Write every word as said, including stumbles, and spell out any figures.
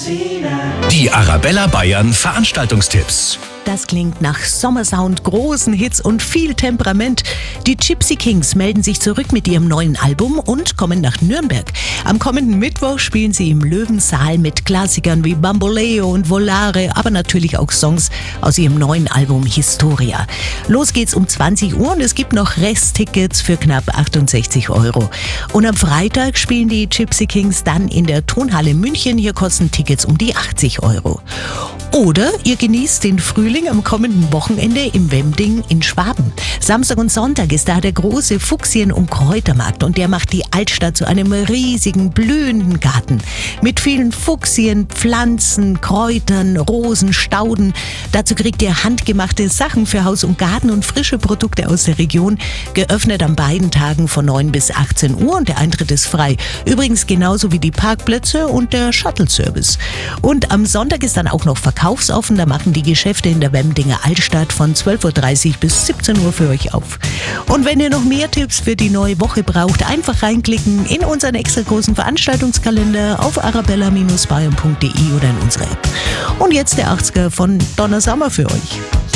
Die Arabella Bayern Veranstaltungstipps. Das klingt nach Sommersound, großen Hits und viel Temperament. Die Gypsy Kings melden sich zurück mit ihrem neuen Album und kommen nach Nürnberg. Am kommenden Mittwoch spielen sie im Löwensaal mit Klassikern wie Bamboleo und Volare, aber natürlich auch Songs aus ihrem neuen Album Historia. Los geht's um zwanzig Uhr und es gibt noch Resttickets für knapp achtundsechzig Euro. Und am Freitag spielen die Gypsy Kings dann in der Tonhalle München. Hier kosten Tickets um die achtzig Euro. Oder ihr genießt den Frühling am kommenden Wochenende im Wemding in Schwaben. Samstag und Sonntag ist da der große Fuchsien- und Kräutermarkt und der macht die Altstadt zu einem riesigen, blühenden Garten. Mit vielen Fuchsien, Pflanzen, Kräutern, Rosen, Stauden. Dazu kriegt ihr handgemachte Sachen für Haus und Garten und frische Produkte aus der Region. Geöffnet an beiden Tagen von neun bis achtzehn Uhr und der Eintritt ist frei. Übrigens genauso wie die Parkplätze und der Shuttle-Service. Und am Sonntag ist dann auch noch verkaufsoffen. Da machen die Geschäfte in der Wemdinger Altstadt von zwölf Uhr dreißig bis siebzehn Uhr für euch auf. Und wenn ihr noch mehr Tipps für die neue Woche braucht, einfach reinklicken in unseren extra großen Veranstaltungskalender auf arabella Bindestrich bayern punkt de oder in unsere App. Und jetzt der achtziger von Donna Summer für euch.